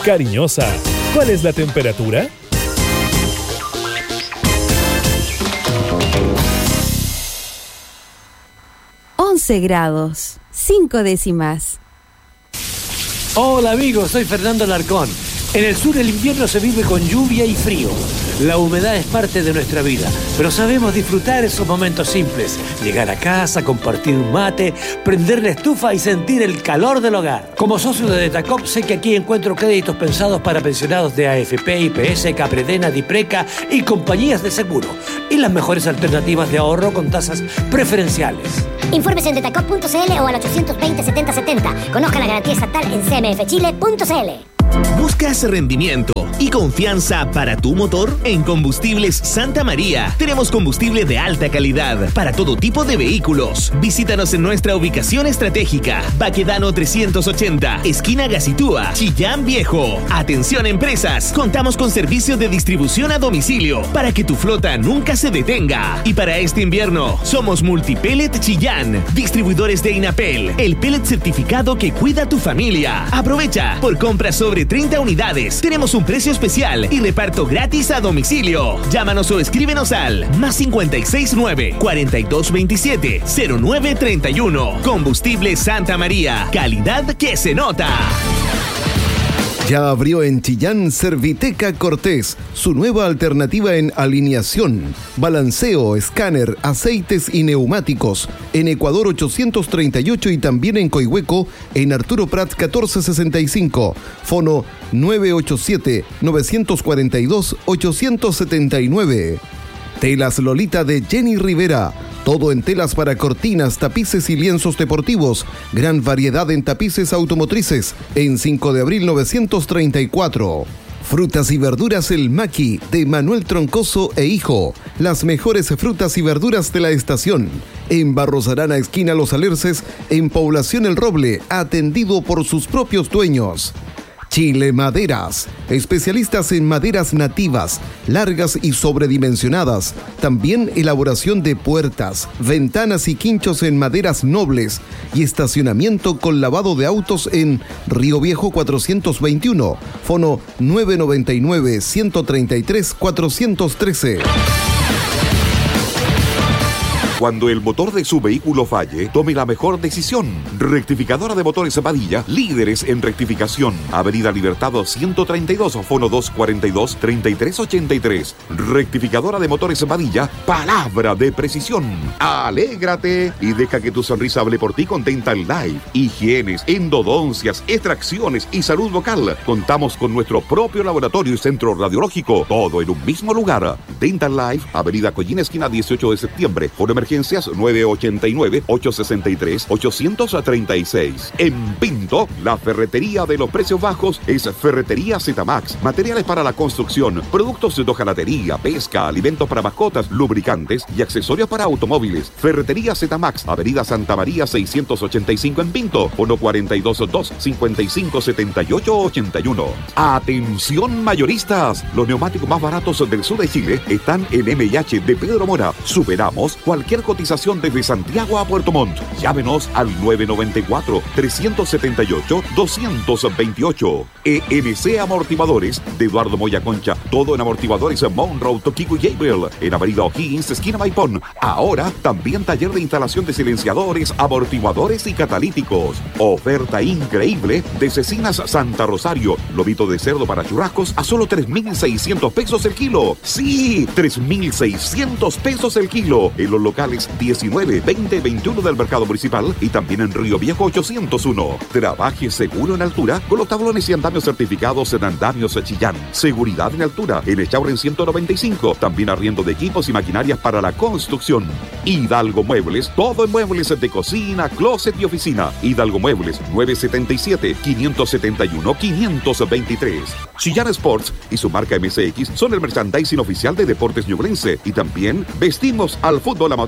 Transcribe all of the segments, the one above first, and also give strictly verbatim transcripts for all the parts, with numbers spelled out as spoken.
Cariñosa, ¿cuál es la temperatura? once grados, cinco décimas. Hola amigos, soy Fernando Alarcón. En el sur el invierno se vive con lluvia y frío. La humedad es parte de nuestra vida, pero sabemos disfrutar esos momentos simples. Llegar a casa, compartir un mate, prender la estufa y sentir el calor del hogar. Como socio de Detacop sé que aquí encuentro créditos pensados para pensionados de A F P, I P S, Capredena, Dipreca y compañías de seguro. Y las mejores alternativas de ahorro con tasas preferenciales. Infórmese en detacop punto c l o al ochocientos veinte, setenta setenta. Conozca la garantía estatal en c m f chile punto c l. ¿Buscas rendimiento y confianza para tu motor? En Combustibles Santa María tenemos combustible de alta calidad para todo tipo de vehículos. Visítanos en nuestra ubicación estratégica, Baquedano trescientos ochenta, esquina Gacitúa, Chillán Viejo. Atención empresas, contamos con servicio de distribución a domicilio para que tu flota nunca se detenga. Y para este invierno, somos Multipellet Chillán, distribuidores de Inapel, el pellet certificado que cuida tu familia. Aprovecha, por compra sobre treinta unidades, tenemos un precio especial y reparto gratis a domicilio. Llámanos o escríbenos al más cincuenta y seis nueve, cuarenta y dos veintisiete, cero nueve treinta y uno. Combustible Santa María, calidad que se nota. Ya abrió en Chillán Serviteca Cortés, su nueva alternativa en alineación, balanceo, escáner, aceites y neumáticos. En Ecuador ochocientos treinta y ocho y también en Coihueco, en Arturo Prat catorce sesenta y cinco. Fono nueve ocho siete, nueve cuatro dos, ocho siete nueve. Telas Lolita de Jenny Rivera. Todo en telas para cortinas, tapices y lienzos deportivos. Gran variedad en tapices automotrices. En cinco de abril novecientos treinta y cuatro. Frutas y verduras El Maqui, de Manuel Troncoso e Hijo. Las mejores frutas y verduras de la estación. En Barros Arana, esquina Los Alerces, en Población El Roble, atendido por sus propios dueños. Chile Maderas, especialistas en maderas nativas, largas y sobredimensionadas. También elaboración de puertas, ventanas y quinchos en maderas nobles y estacionamiento con lavado de autos en Río Viejo cuatrocientos veintiuno, fono nueve noventa y nueve, ciento treinta y tres, cuatrocientos trece. Cuando el motor de su vehículo falle, tome la mejor decisión. Rectificadora de Motores Padilla, líderes en rectificación. Avenida Libertad ciento treinta y dos, fono dos cuarenta y dos, treinta y tres ochenta y tres. Rectificadora de Motores Padilla, palabra de precisión. Alégrate y deja que tu sonrisa hable por ti con Dental Life. Higienes, endodoncias, extracciones y salud vocal. Contamos con nuestro propio laboratorio y centro radiológico, todo en un mismo lugar. Dental Life, Avenida Collina, esquina dieciocho de septiembre, fono emergencias nueve ochenta y nueve, ochocientos sesenta y tres, ochocientos treinta y seis. En Pinto, la ferretería de los precios bajos es Ferretería Zemax. Materiales para la construcción, productos de hojalatería, pesca, alimentos para mascotas, lubricantes y accesorios para automóviles. Ferretería Zemax, Avenida Santa María seiscientos ochenta y cinco en Pinto, uno cuarenta y dos, dos cincuenta y cinco, setenta y ocho, ochenta y uno. Atención mayoristas, los neumáticos más baratos del sur de Chile están en M y H de Pedro Mora. Superamos cualquier cotización desde Santiago a Puerto Montt. Llámenos al nueve noventa y cuatro, trescientos setenta y ocho, doscientos veintiocho. E M C Amortiguadores de Eduardo Moya Concha. Todo en amortiguadores Monroe, Toquico y Gabriel. En Avenida O'Higgins, esquina Maipón. Ahora también taller de instalación de silenciadores, amortiguadores y catalíticos. Oferta increíble de Cecinas Santa Rosario. Lobito de cerdo para churrascos a solo tres mil seiscientos pesos el kilo. Sí, tres mil seiscientos pesos el kilo. En los locales diecinueve, veinte, veintiuno del Mercado Municipal y también en Río Viejo ochocientos uno. Trabaje seguro en altura con los tablones y andamios certificados en Andamios Chillán. Seguridad en altura en Echauren ciento noventa y cinco. También arriendo de equipos y maquinarias para la construcción. Hidalgo Muebles, todo en muebles de cocina, closet y oficina. Hidalgo Muebles, nueve setenta y siete, quinientos setenta y uno, quinientos veintitrés. Chillán Sports y su marca M S X son el merchandising oficial de Deportes Ñublense y también vestimos al fútbol amateur.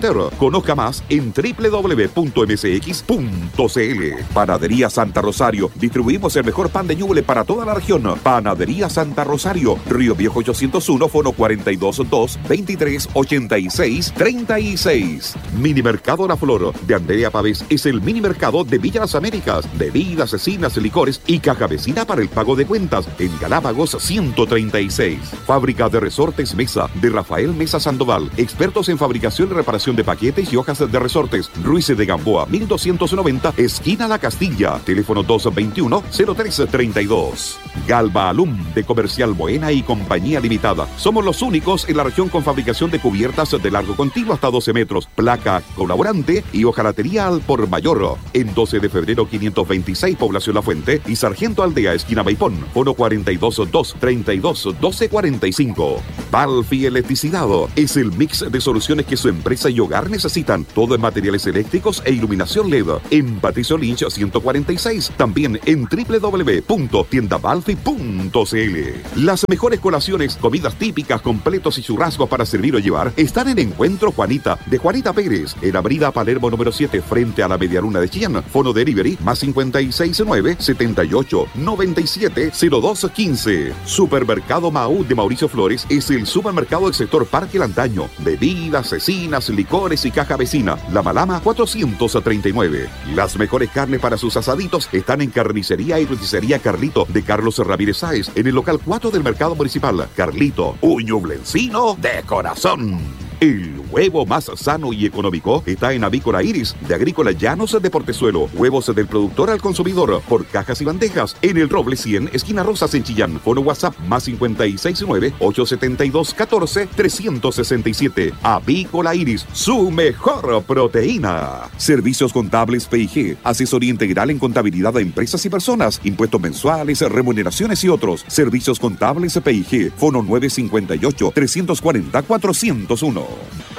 abastecer. Conozca más en doble u doble u doble u punto eme ese equis punto ce ele. Panadería Santa Rosario. Distribuimos el mejor pan de Ñuble para toda la región. Panadería Santa Rosario. Río Viejo ochocientos uno, fono cuarenta y dos dos, veintitrés ochenta y seis treinta y seis. Mini Mercado La Flor de Andrea Pavés es el mini mercado de Villa Las Américas. Bebidas, cecinas, licores y caja vecina para el pago de cuentas en Galápagos ciento treinta y seis. Fábrica de Resortes Mesa de Rafael Mesa Sandoval. Expertos en fabricación y reparación de paquetes y hojas de resortes. Ruiz de Gamboa mil doscientos noventa, esquina La Castilla. Teléfono dos veintiuno, cero tres treinta y dos. Galva Alum de Comercial Moena y Compañía Limitada. Somos los únicos en la región con fabricación de cubiertas de largo continuo hasta doce metros, placa colaborante y hojalatería al por mayor. En doce de febrero quinientos veintiséis, Población La Fuente y Sargento Aldea, esquina Maipón. Fono cuarenta y dos dos, treinta y dos, doce cuarenta y cinco. Balfi Electricidad es el mix de soluciones que su empresa y hogar necesitan. Todo en materiales eléctricos e iluminación L E D. En Patricio Lynch ciento cuarenta y seis. También en doble u doble u doble u punto tienda balfi punto ce ele. Las mejores colaciones, comidas típicas, completos y churrascos para servir o llevar están en Encuentro Juanita de Juanita Pérez, en Avenida Palermo número siete, frente a la Medialuna de Chillán. Fono delivery más cincuenta y seis nueve, setenta y ocho, noventa y siete, cero dos quince. Supermercado Maú de Mauricio Flores es el supermercado del sector Parque Lantaño. Bebidas, cecinas, licores y caja vecina. La Malama cuatrocientos treinta y nueve. Las mejores carnes para sus asaditos están en Carnicería y Roticería Carlito de Carlos Ramírez Sáez, en el local cuatro del Mercado Municipal. Carlito, un ñublencino de corazón. El huevo más sano y económico está en Avícola Iris, de Agrícola Llanos de Portezuelo. Huevos del productor al consumidor, por cajas y bandejas, en el Roble cien, esquina Rosas en Chillán. Fono WhatsApp más cincuenta y seis nueve, ochocientos setenta y dos, catorce, trescientos sesenta y siete. Avícola Iris, su mejor proteína. Servicios contables P I G, asesoría integral en contabilidad de empresas y personas, impuestos mensuales, remuneraciones y otros. Servicios contables P I G, fono nueve cincuenta y ocho, trescientos cuarenta, cuatrocientos uno.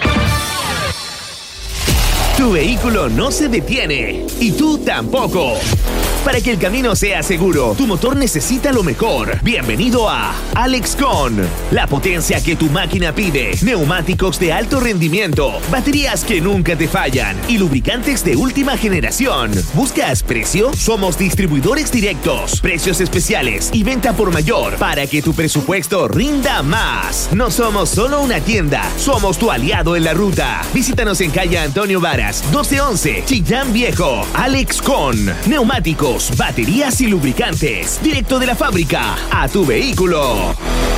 Tu vehículo no se detiene y tú tampoco. Para que el camino sea seguro, tu motor necesita lo mejor. Bienvenido a Alexcon, la potencia que tu máquina pide. Neumáticos de alto rendimiento, baterías que nunca te fallan y lubricantes de última generación. ¿Buscas precio? Somos distribuidores directos, precios especiales y venta por mayor para que tu presupuesto rinda más. No somos solo una tienda, somos tu aliado en la ruta. Visítanos en calle Antonio Varas, doce once, Chillán Viejo. Alexcon, neumáticos, baterías y lubricantes, directo de la fábrica a tu vehículo.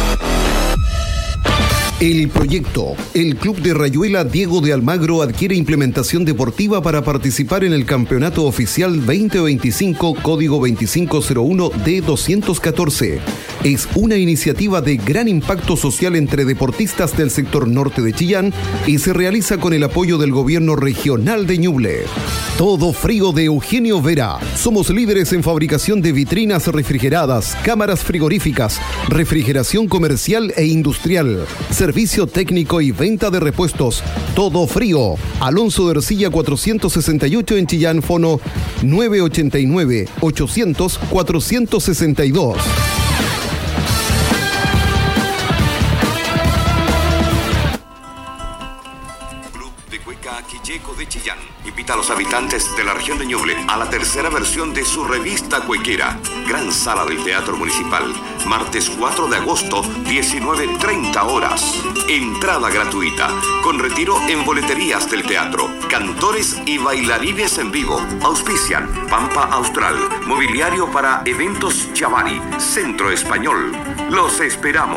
El proyecto. El Club de Rayuela Diego de Almagro adquiere implementación deportiva para participar en el Campeonato Oficial veinte veinticinco, código veinticinco cero uno D doscientos catorce. Es una iniciativa de gran impacto social entre deportistas del sector norte de Chillán y se realiza con el apoyo del Gobierno Regional de Ñuble. Todo Frío de Eugenio Vera. Somos líderes en fabricación de vitrinas refrigeradas, cámaras frigoríficas, refrigeración comercial e industrial, servicio técnico y venta de repuestos. Todo Frío. Alonso de Ercilla cuatrocientos sesenta y ocho en Chillán, fono nueve ochenta y nueve, ochocientos, cuatrocientos sesenta y dos. Quilleco de Chillán invita a los habitantes de la región de Ñuble a la tercera versión de su revista cuequera. Gran Sala del Teatro Municipal, martes cuatro de agosto, diecinueve treinta horas. Entrada gratuita, con retiro en boleterías del teatro. Cantores y bailarines en vivo. Auspician Pampa Austral, Mobiliario para Eventos Chavari, Centro Español. Los esperamos.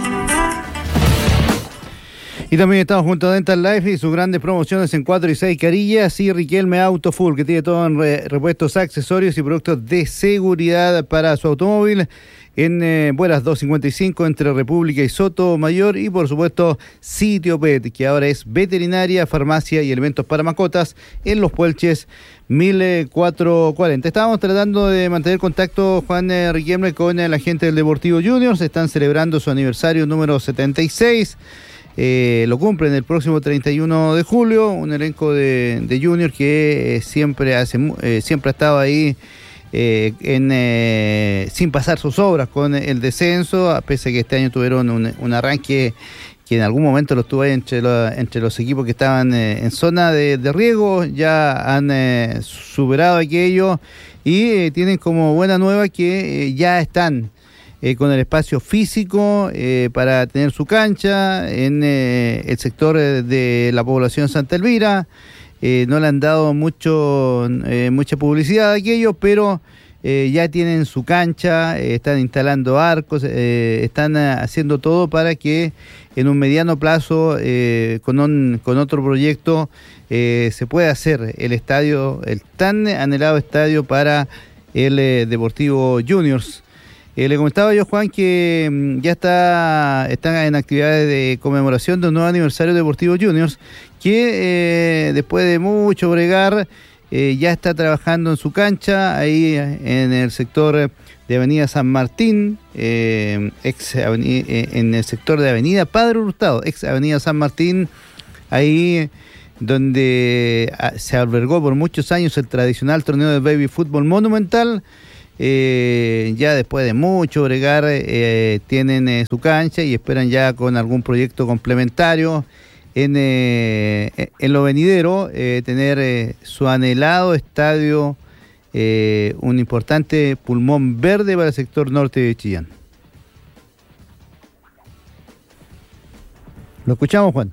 Y también estamos junto a Dental Life y sus grandes promociones en cuatro y seis carillas y Riquelme Auto Full, que tiene todo en re- repuestos, accesorios y productos de seguridad para su automóvil. En eh, Buenas doscientos cincuenta y cinco entre República y Soto Mayor, y por supuesto Sitio Pet, que ahora es veterinaria, farmacia y elementos para mascotas en Los Puelches mil cuatrocientos cuarenta. Estábamos tratando de mantener contacto, Juan eh, Riquelme, con eh, la gente del Deportivo Juniors. Están celebrando su aniversario número setenta y seis. Eh, lo cumplen el próximo treinta y uno de julio, un elenco de, de Junior que eh, siempre hace eh, siempre ha estado ahí eh, en, eh, sin pasar sus obras con el descenso, a pesar que este año tuvieron un, un arranque que en algún momento lo estuvo ahí entre, lo, entre los equipos que estaban eh, en zona de, de riesgo, ya han eh, superado aquello y eh, tienen como buena nueva que eh, ya están eh, con el espacio físico eh, para tener su cancha en eh, el sector de la población Santa Elvira. Eh, no le han dado mucho eh, mucha publicidad a aquello, pero eh, ya tienen su cancha, eh, están instalando arcos, eh, están eh, haciendo todo para que en un mediano plazo, eh, con, un, con otro proyecto, eh, se pueda hacer el estadio, el tan anhelado estadio para el eh, Deportivo Juniors. Eh, le comentaba yo, Juan, que mm, ya está están en actividades de conmemoración de un nuevo aniversario de Deportivo Juniors, que eh, después de mucho bregar, eh, ya está trabajando en su cancha, ahí en el sector de Avenida San Martín, eh, ex avenida, eh, en el sector de Avenida Padre Hurtado, ex Avenida San Martín, ahí donde se albergó por muchos años el tradicional torneo de baby fútbol monumental. Eh, ya después de mucho bregar eh, tienen eh, su cancha y esperan ya con algún proyecto complementario en, eh, en lo venidero eh, tener eh, su anhelado estadio, eh, un importante pulmón verde para el sector norte de Chillán. ¿Lo escuchamos, Juan?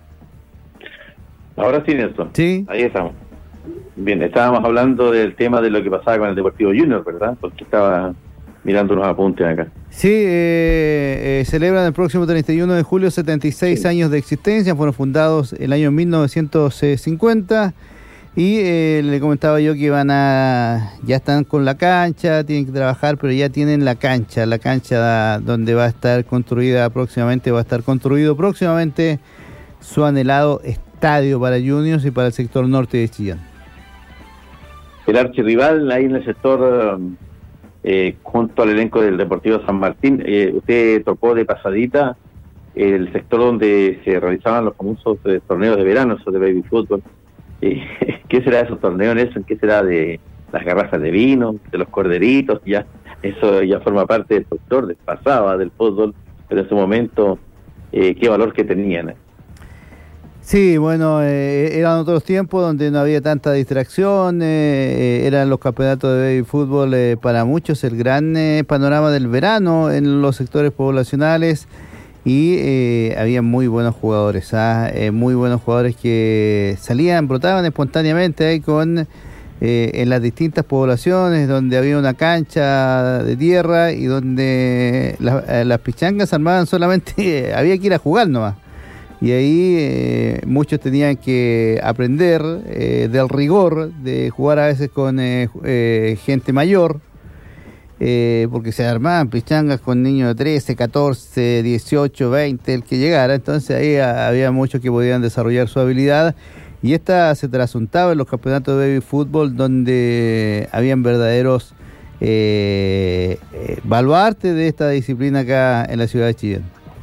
Ahora sí, Nelson. Sí. Ahí estamos. Bien, estábamos hablando del tema de lo que pasaba con el Deportivo Junior, ¿verdad? Porque estaba mirando unos apuntes acá. Sí, eh, eh, celebran el próximo treinta y uno de julio setenta y seis sí. años de existencia, fueron fundados el año mil novecientos cincuenta y eh, le comentaba yo que van a, ya están con la cancha, tienen que trabajar, pero ya tienen la cancha, la cancha donde va a estar construida próximamente, va a estar construido próximamente su anhelado estadio para Juniors y para el sector norte de Chillán. El archirrival ahí en el sector, eh, junto al elenco del Deportivo San Martín, eh, usted tocó de pasadita el sector donde se realizaban los famosos eh, torneos de verano, esos de baby fútbol. Eh, ¿Qué será de esos torneos, Nelson? ¿Qué será de las garrafas de vino, de los corderitos? Ya eso ya forma parte del sector, del pasado, del fútbol, pero en su momento, eh, qué valor que tenían. Sí, bueno, eh, eran otros tiempos donde no había tanta distracción, eh, eran los campeonatos de baby fútbol eh, para muchos el gran eh, panorama del verano en los sectores poblacionales y eh, había muy buenos jugadores, ¿ah? eh, muy buenos jugadores que salían, brotaban espontáneamente ahí con eh, en las distintas poblaciones donde había una cancha de tierra y donde la, eh, las pichangas armaban solamente, había que ir a jugar nomás. Y ahí eh, muchos tenían que aprender eh, del rigor de jugar a veces con eh, eh, gente mayor, eh, porque se armaban pichangas con niños de trece, catorce, dieciocho, veinte, el que llegara. Entonces ahí a, había muchos que podían desarrollar su habilidad. Y esta se trasuntaba en los campeonatos de baby fútbol donde habían verdaderos eh, eh, baluartes de esta disciplina acá en la ciudad de Chillán.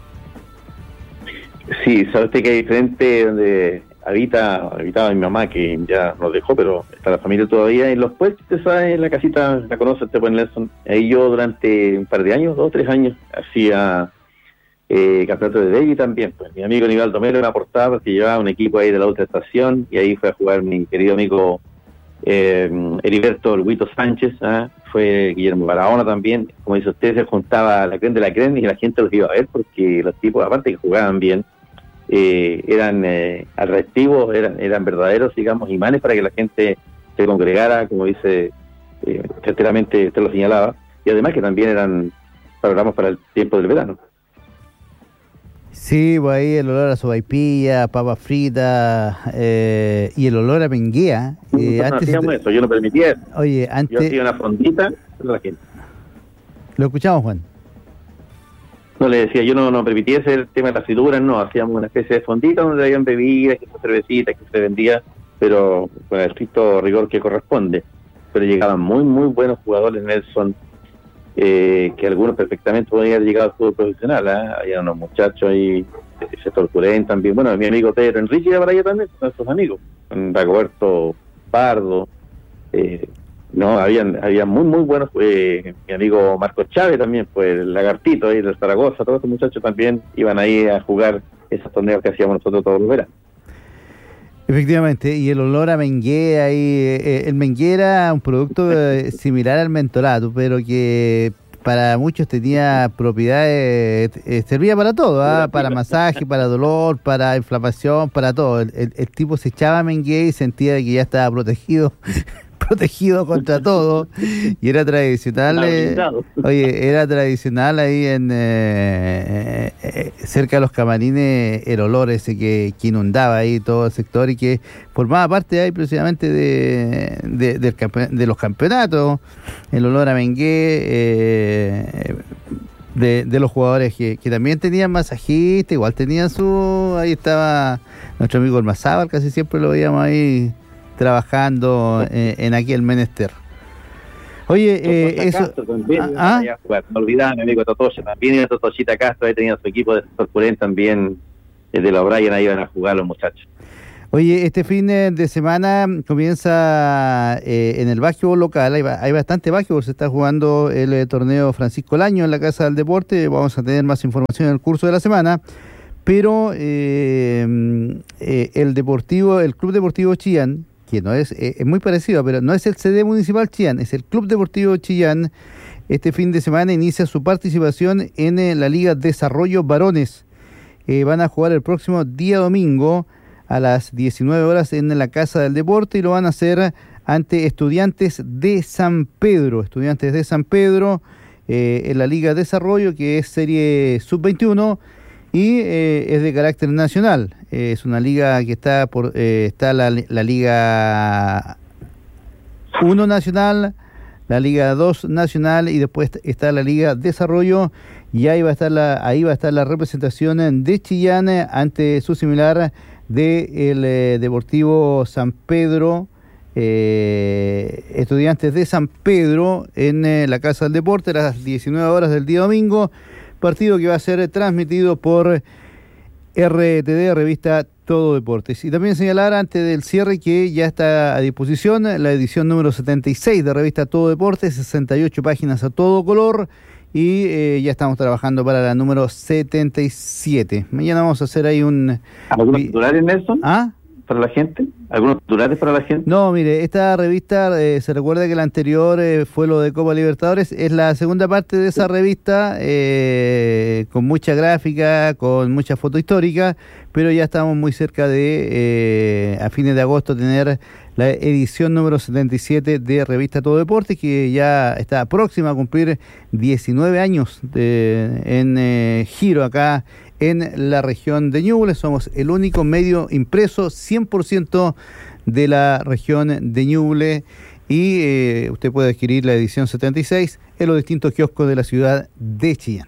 Sí, sabe usted que hay frente donde habita, habitaba mi mamá, que ya nos dejó, pero está la familia todavía, en los puestos, usted sabe, en la casita, la conoce usted, pues, Nelson. Ahí yo durante un par de años, dos, tres años, hacía eh, campeonato de baby también. Pues mi amigo Nivaldo Melo me aportaba porque llevaba un equipo ahí de la otra estación y ahí fue a jugar mi querido amigo eh, Heriberto Luito Sánchez, ¿eh? Fue Guillermo Barahona también. Como dice usted, se juntaba la creen de la creen y la gente los iba a ver porque los tipos, aparte que jugaban bien, Eh, eran eh, atractivos, eran eran verdaderos, digamos, imanes para que la gente se congregara, como dice, eh, certeramente usted lo señalaba, y además que también eran programas para el tiempo del verano. Sí, pues ahí el olor a sopaipilla, papa frita eh, y el olor a menguea. Eh, no, antes hacíamos te... eso, yo no permitía eso. Oye, antes... Yo hacía una fondita para la gente. ¿Lo escuchamos, Juan? No, le decía, yo no, no permitía ese el tema de las frituras, no, hacíamos una especie de fondita donde habían bebidas, que cervecitas, que se vendía, pero con el estricto rigor que corresponde. Pero llegaban muy, muy buenos jugadores, Nelson, eh, que algunos perfectamente podían haber llegado al fútbol profesional, ¿eh? Había unos muchachos ahí, el sector Curén también, bueno, mi amigo Pedro Enrique iba para allá también, con nuestros amigos, con Dagoberto Pardo, eh, No, habían, había muy, muy buenos, eh, mi amigo Marcos Chávez también, pues el Lagartito ahí del Zaragoza, todos esos muchachos también iban ahí a jugar esos torneos que hacíamos nosotros todos los veranos. Efectivamente, y el olor a mengué ahí, eh, el mengué era un producto eh, similar al mentolato, pero que para muchos tenía propiedades, eh, servía para todo, ¿ah? Para masaje, para dolor, para inflamación, para todo. El, el, el tipo se echaba mengué y sentía que ya estaba protegido. protegido contra todo, y era tradicional, eh, oye, era tradicional ahí en eh, eh, cerca de los camarines el olor ese que, que inundaba ahí todo el sector y que formaba parte ahí precisamente de, de, del campe- de los campeonatos, el olor a mengué, eh, de, de los jugadores que, que también tenían masajista, igual tenían su, ahí estaba nuestro amigo el Mazábal, casi siempre lo veíamos ahí trabajando eh, en aquel menester. Oye, eh, eso... Castro también, ¿Ah? no olvidaba mi amigo Totoya, también era Totochita Castro, ahí tenía su equipo de Sorpurén también, el de la O'Brien, ahí iban a jugar los muchachos. Oye, este fin de semana comienza eh, en el básquetbol local, hay, hay bastante básquetbol, se está jugando el eh, torneo Francisco Laño en la Casa del Deporte, vamos a tener más información en el curso de la semana. Pero eh, eh, el Deportivo, el Club Deportivo Chillán, que no es, eh, es muy parecido, pero no es el C D Municipal Chillán, es el Club Deportivo Chillán, este fin de semana inicia su participación en eh, la Liga Desarrollo Varones. Eh, van a jugar el próximo día domingo a las diecinueve horas en la Casa del Deporte y lo van a hacer ante Estudiantes de San Pedro, Estudiantes de San Pedro eh, en la Liga Desarrollo, que es serie sub veintiuno, y eh, es de carácter nacional. Eh, es una liga que está por eh, está la, la Liga uno nacional, la Liga dos nacional y después está la Liga Desarrollo, y ahí va a estar la ahí va a estar la representación de Chillán ante su similar de el eh, Deportivo San Pedro, eh, Estudiantes de San Pedro en eh, la Casa del Deporte a las diecinueve horas del día domingo. Partido que va a ser transmitido por R T D, revista Todo Deportes. Y también señalar antes del cierre que ya está a disposición la edición número setenta y seis de revista Todo Deportes, sesenta y ocho páginas a todo color, y eh, ya estamos trabajando para la número setenta y siete. Mañana vamos a hacer ahí un... ¿Algunos titulares, Nelson? ¿Ah? ¿Para la gente? ¿Algunos titulares para la gente? No, mire, esta revista, eh, se recuerda que la anterior eh, fue lo de Copa Libertadores, es la segunda parte de esa revista, eh, con mucha gráfica, con mucha foto histórica, pero ya estamos muy cerca de, eh, a fines de agosto, tener la edición número setenta y siete de Revista Todo Deportes, que ya está próxima a cumplir diecinueve años de, en eh, giro acá en la región de Ñuble. Somos el único medio impreso cien por ciento de la región de Ñuble, y eh, usted puede adquirir la edición setenta y seis en los distintos kioscos de la ciudad de Chillán.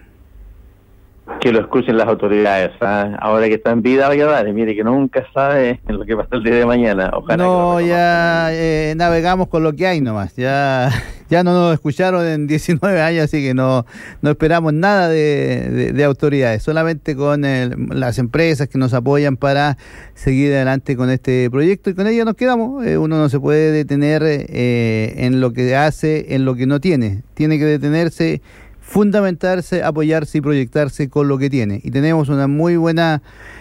Que lo escuchen las autoridades, ¿eh? Ahora que está en vida, vaya a dar, mire que nunca sabe en lo que pasa el día de mañana. Ojalá no, ya eh, navegamos con lo que hay nomás, ya ya no nos escucharon en diecinueve años, así que no no esperamos nada de, de, de autoridades, solamente con el, las empresas que nos apoyan para seguir adelante con este proyecto, y con ello nos quedamos. Eh, uno no se puede detener eh, en lo que hace, en lo que no tiene, tiene que detenerse, fundamentarse, apoyarse y proyectarse con lo que tiene. Y tenemos una muy buena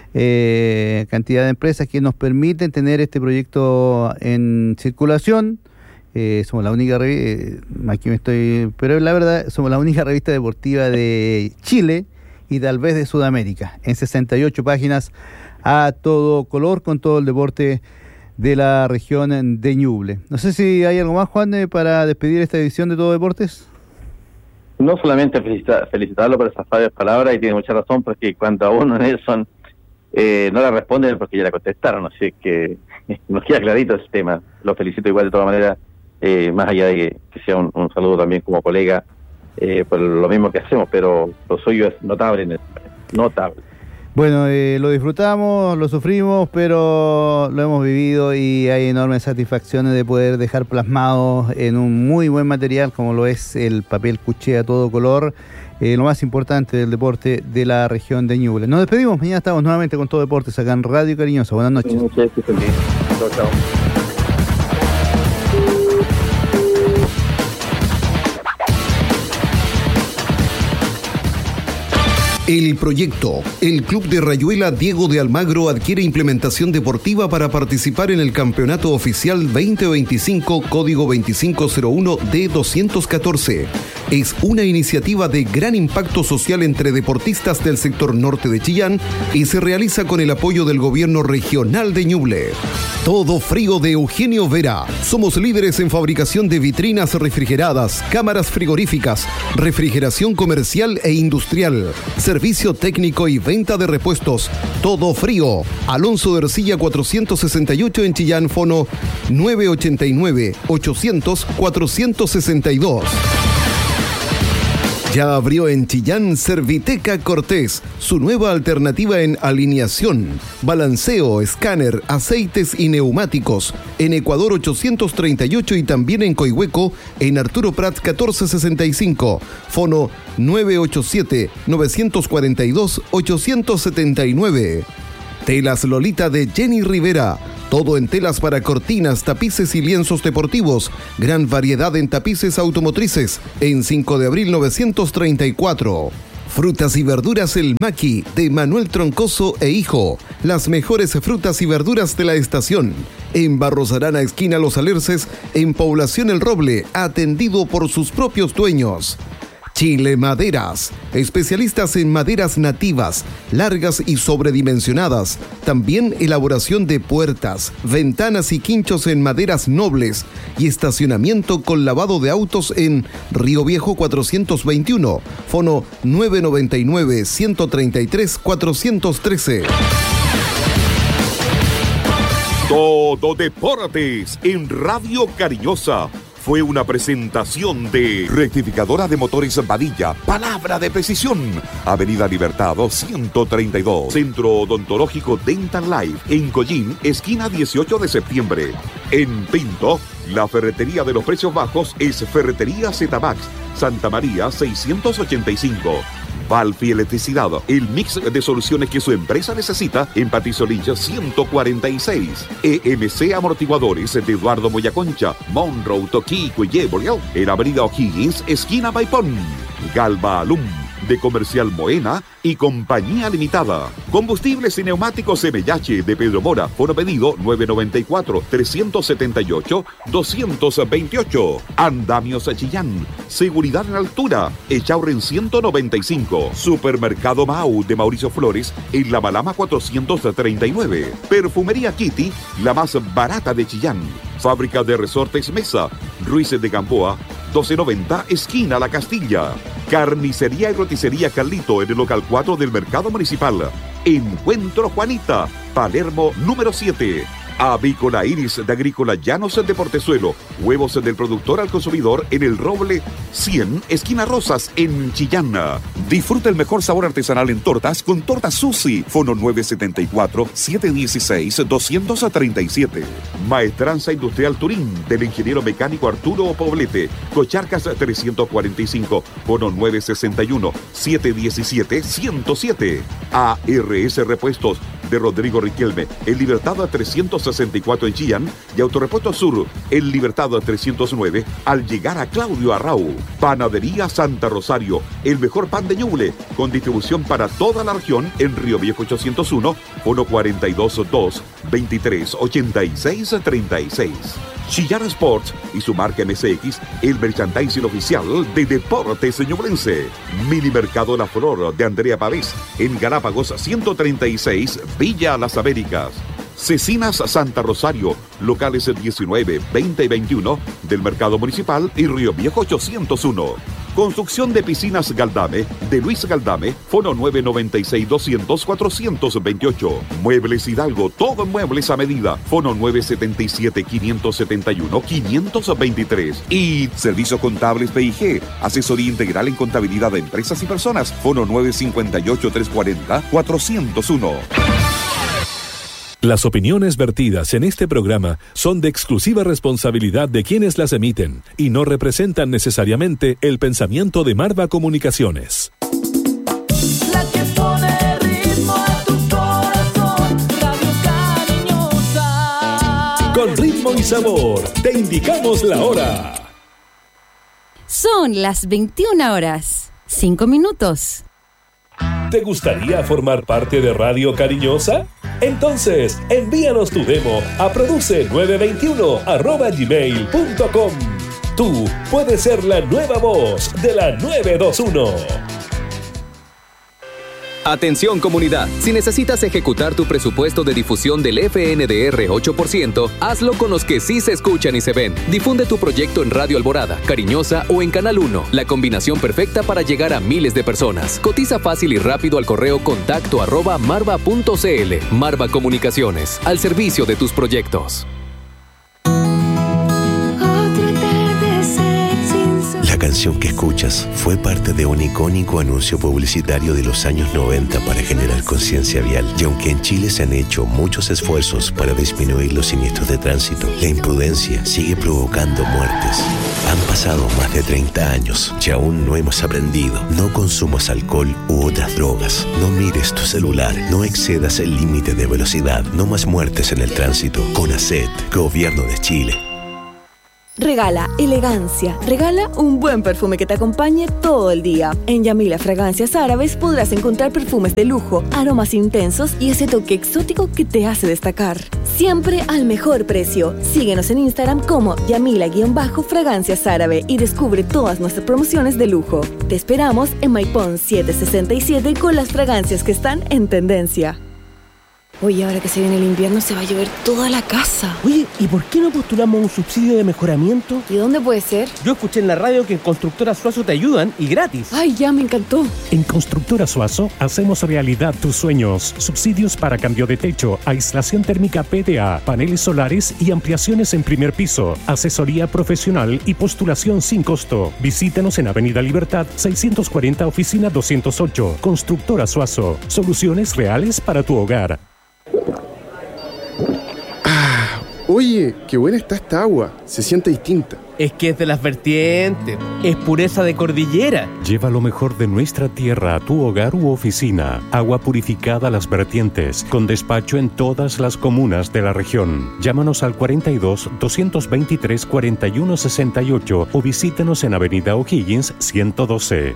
eh, cantidad de empresas que nos permiten tener este proyecto en circulación. Eh, somos la única revista, aquí me estoy, pero la verdad, somos la única revista deportiva de Chile y tal vez de Sudamérica, en sesenta y ocho páginas a todo color, con todo el deporte de la región de Ñuble. No sé si hay algo más, Juan, eh, para despedir esta edición de Todo Deportes. No solamente felicitar, felicitarlo por esas sabias palabras, y tiene mucha razón, porque cuando a uno, Nelson, eh, no la responden porque ya la contestaron, así que nos queda clarito ese tema. Lo felicito igual de todas maneras, eh, más allá de que, que sea un, un saludo también como colega, eh, por lo mismo que hacemos, pero lo suyo es notable, Nelson, notable. Bueno, eh, lo disfrutamos, lo sufrimos, pero lo hemos vivido, y hay enormes satisfacciones de poder dejar plasmado en un muy buen material como lo es el papel cuché a todo color, eh, lo más importante del deporte de la región de Ñuble. Nos despedimos, mañana estamos nuevamente con Todo Deportes acá en Radio Cariñosa. Buenas noches. Muchas gracias. Chao, chao. El proyecto. El Club de Rayuela Diego de Almagro adquiere implementación deportiva para participar en el Campeonato Oficial veinte veinticinco, código veinticinco cero uno D doscientos catorce. Es una iniciativa de gran impacto social entre deportistas del sector norte de Chillán y se realiza con el apoyo del Gobierno Regional de Ñuble. Todo Frío de Eugenio Vera. Somos líderes en fabricación de vitrinas refrigeradas, cámaras frigoríficas, refrigeración comercial e industrial, servicio técnico y venta de repuestos. Todo Frío. Alonso de Ercilla cuatrocientos sesenta y ocho en Chillán, fono nueve ochenta y nueve, ochocientos, cuatrocientos sesenta y dos. Ya abrió en Chillán Serviteca Cortés, su nueva alternativa en alineación, balanceo, escáner, aceites y neumáticos. En Ecuador ochocientos treinta y ocho y también en Coihueco, en Arturo Prat catorce sesenta y cinco. Fono nueve ocho siete, nueve cuatro dos, ocho siete nueve. Telas Lolita de Jenny Rivera. Todo en telas para cortinas, tapices y lienzos deportivos. Gran variedad en tapices automotrices. En cinco de abril novecientos treinta y cuatro. Frutas y verduras El Maqui, de Manuel Troncoso e Hijo. Las mejores frutas y verduras de la estación. En Barros Arana, esquina Los Alerces, en Población El Roble, atendido por sus propios dueños. Chile Maderas, especialistas en maderas nativas, largas y sobredimensionadas. También elaboración de puertas, ventanas y quinchos en maderas nobles y estacionamiento con lavado de autos en Río Viejo cuatrocientos veintiuno, fono nueve noventa y nueve, uno treinta y tres, cuatrocientos trece. Todo Deportes en Radio Cariñosa. Fue una presentación de Rectificadora de Motores Padilla, palabra de precisión. Avenida Libertado ciento treinta y dos. Centro Odontológico Dental Life, en Collín, esquina dieciocho de septiembre. En Pinto, la ferretería de los precios bajos es Ferretería Z-Max, Santa María seiscientos ochenta y cinco. Valfi Electricidad, el mix de soluciones que su empresa necesita en Patricio Lynch ciento cuarenta y seis. E M C Amortiguadores de Eduardo Moyaconcha, Monroe, Toquico y Yeborel, en Avenida O'Higgins, esquina Maipón. Galva Alum, de Comercial Moena y Compañía Limitada. Combustibles y neumáticos M H de Pedro Mora. Fono pedido nueve noventa y cuatro, trescientos setenta y ocho, doscientos veintiocho. Andamios Chillán. Seguridad en altura. Echaurren ciento noventa y cinco. Supermercado Mau de Mauricio Flores en La Malama cuatrocientos treinta y nueve. Perfumería Kitty, la más barata de Chillán. Fábrica de Resortes Mesa. Ruiz de Gamboa, doce noventa, esquina La Castilla. Carnicería y roticería Carlito en el local cuatro del Mercado Municipal. Encuentro Juanita, Palermo número siete. Avícola Iris de Agrícola Llanos de Portezuelo. Huevos del productor al consumidor en el Roble cien, esquina Rosas, en Chillán. Disfruta el mejor sabor artesanal en tortas con Tortas Susi. Fono nueve setenta y cuatro, setecientos dieciséis, doscientos treinta y siete. Maestranza Industrial Turín del ingeniero mecánico Arturo Poblete. Cocharcas trescientos cuarenta y cinco. Fono nueve sesenta y uno, setecientos diecisiete, ciento siete. A R S Repuestos de Rodrigo Riquelme, en Libertad trescientos sesenta y cuatro en Chillán, y Autorepuesto Sur, en Libertad trescientos nueve, al llegar a Claudio Arrau. Panadería Santa Rosario, el mejor pan de Ñuble, con distribución para toda la región en Río Viejo ochocientos uno, fono cuarenta y dos, dos, veintitrés, ochenta y seis, treinta y seis. Chillán Sports y su marca M C X, el merchandising oficial de Deportes Ñublense. Mini Mercado La Flor de Andrea Pavés, en Galápagos ciento treinta y seis, Villa Las Américas. Cecinas Santa Rosario, locales diecinueve, veinte y veintiuno del Mercado Municipal y Río Viejo ochocientos uno. Construcción de piscinas Galdame, de Luis Galdame, fono nueve noventa y seis, doscientos, cuatrocientos veintiocho. Muebles Hidalgo, todo en muebles a medida, fono nueve setenta y siete, quinientos setenta y uno, quinientos veintitrés. Y Servicios Contables P I G, asesoría integral en contabilidad de empresas y personas, fono nueve cincuenta y ocho, trescientos cuarenta, cuatrocientos uno. Las opiniones vertidas en este programa son de exclusiva responsabilidad de quienes las emiten y no representan necesariamente el pensamiento de Marva Comunicaciones. La que pone ritmo a tu corazón, Radio Cariñosa. Con ritmo y sabor, te indicamos la hora. Son las veintiuna horas, cinco minutos. ¿Te gustaría formar parte de Radio Cariñosa? Entonces, envíanos tu demo a produce nueve veintiuno arroba gmail punto com. Tú puedes ser la nueva voz de la nueve veintiuno. Atención comunidad, si necesitas ejecutar tu presupuesto de difusión del F N D R ocho por ciento, hazlo con los que sí se escuchan y se ven. Difunde tu proyecto en Radio Alborada, Cariñosa o en Canal uno, la combinación perfecta para llegar a miles de personas. Cotiza fácil y rápido al correo contacto arroba marva punto cl. Marva Comunicaciones, al servicio de tus proyectos. La canción que escuchas fue parte de un icónico anuncio publicitario de los años noventa para generar conciencia vial. Y aunque en Chile se han hecho muchos esfuerzos para disminuir los siniestros de tránsito, la imprudencia sigue provocando muertes. Han pasado más de treinta años y aún no hemos aprendido. No consumas alcohol u otras drogas. No mires tu celular. No excedas el límite de velocidad. No más muertes en el tránsito. CONACET, Gobierno de Chile. Regala elegancia. Regala un buen perfume que te acompañe todo el día. En Yamila Fragancias Árabes podrás encontrar perfumes de lujo, aromas intensos y ese toque exótico que te hace destacar. Siempre al mejor precio. Síguenos en Instagram como Yamila-Fragancias Árabe y descubre todas nuestras promociones de lujo. Te esperamos en Maipón setecientos sesenta y siete con las fragancias que están en tendencia. Oye, ahora que se viene el invierno se va a llover toda la casa. Oye, ¿y por qué no postulamos un subsidio de mejoramiento? ¿Y dónde puede ser? Yo escuché en la radio que en Constructora Suazo te ayudan y gratis. Ay, ya me encantó. En Constructora Suazo hacemos realidad tus sueños. Subsidios para cambio de techo, aislación térmica P D A, paneles solares y ampliaciones en primer piso. Asesoría profesional y postulación sin costo. Visítanos en Avenida Libertad seiscientos cuarenta, oficina doscientos ocho. Constructora Suazo. Soluciones reales para tu hogar. Ah, oye, qué buena está esta agua. Se siente distinta. Es que es de las vertientes. Es pureza de cordillera. Lleva lo mejor de nuestra tierra a tu hogar u oficina. Agua purificada a Las Vertientes, con despacho en todas las comunas de la región. Llámanos al cuarenta y dos, doscientos veintitrés, cuarenta y uno sesenta y ocho o visítenos en Avenida O'Higgins ciento doce.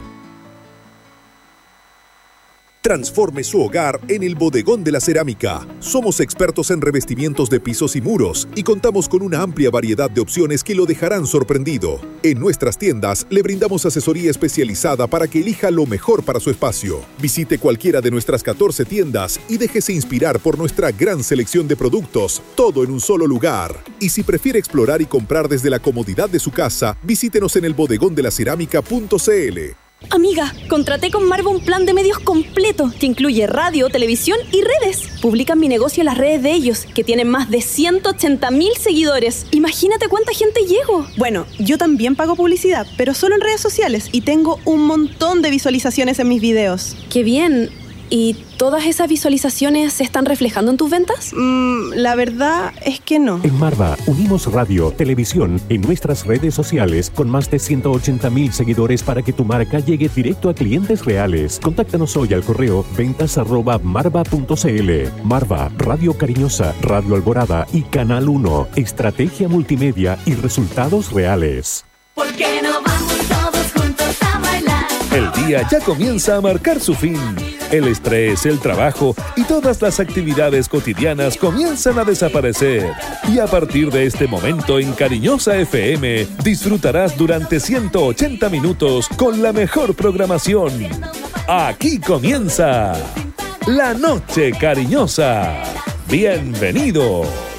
Transforme su hogar en el Bodegón de la Cerámica. Somos expertos en revestimientos de pisos y muros y contamos con una amplia variedad de opciones que lo dejarán sorprendido. En nuestras tiendas le brindamos asesoría especializada para que elija lo mejor para su espacio. Visite cualquiera de nuestras catorce tiendas y déjese inspirar por nuestra gran selección de productos, todo en un solo lugar. Y si prefiere explorar y comprar desde la comodidad de su casa, visítenos en el bodegón de la cerámica punto cl. Amiga, contraté con Marva un plan de medios completo que incluye radio, televisión y redes. Publican mi negocio en las redes de ellos, que tienen más de ciento ochenta mil seguidores. Imagínate cuánta gente llego. Bueno, yo también pago publicidad, pero solo en redes sociales y tengo un montón de visualizaciones en mis videos. ¡Qué bien! ¿Y todas esas visualizaciones se están reflejando en tus ventas? Mm, la verdad es que no. En Marva unimos radio, televisión en nuestras redes sociales con más de ciento ochenta mil seguidores para que tu marca llegue directo a clientes reales. Contáctanos hoy al correo ventas arroba marva punto cl. Marva, Radio Cariñosa, Radio Alborada y Canal uno. Estrategia multimedia y resultados reales. ¿Por qué no vamos todos juntos a bailar? El día ya comienza a marcar su fin. El estrés, el trabajo y todas las actividades cotidianas comienzan a desaparecer. Y a partir de este momento en Cariñosa F M disfrutarás durante ciento ochenta minutos con la mejor programación. Aquí comienza La Noche Cariñosa. Bienvenido.